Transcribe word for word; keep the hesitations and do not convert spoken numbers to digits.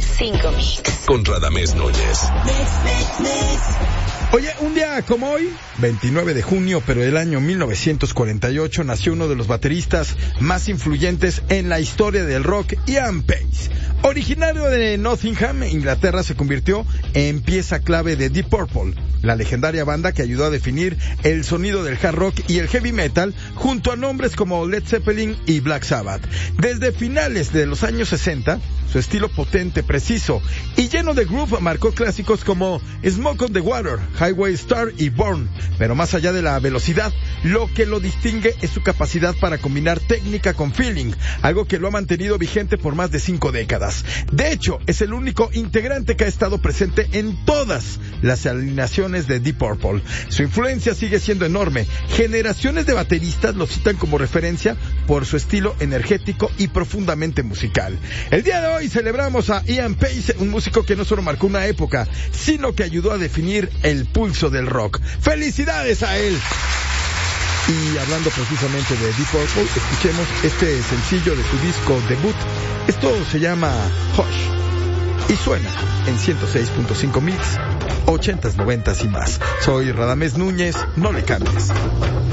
cinco Mix. Con Radamés Núñez. Oye, un día como hoy, veintinueve de junio, pero del año mil novecientos cuarenta y ocho, nació uno de los bateristas más influyentes en la historia del rock, Ian Pace. Originario de Nottingham, Inglaterra, se convirtió en pieza clave de Deep Purple, la legendaria banda que ayudó a definir el sonido del hard rock y el heavy metal, junto a nombres como Led Zeppelin y Black Sabbath. Desde finales de los años sesenta, su estilo potente, preciso y lleno de groove marcó clásicos como Smoke on the Water, Highway Star y Born. Pero más allá de la velocidad, lo que lo distingue es su capacidad para combinar técnica con feeling, algo que lo ha mantenido vigente por más de cinco décadas. De hecho, es el único integrante que ha estado presente en todas las alineaciones de Deep Purple. Su influencia sigue siendo enorme. Generaciones de bateristas lo citan como referencia por su estilo energético y profundamente musical. El día de hoy celebramos a Ian Pace, un músico que no solo marcó una época, sino que ayudó a definir el pulso del rock. ¡Felicidades a él! Y hablando precisamente de Deep Purple, escuchemos este sencillo de su disco debut. Esto se llama Hush y suena en ciento seis punto cinco Mix, ochentas, noventas y más. Soy Radamés Núñez, no le cambies.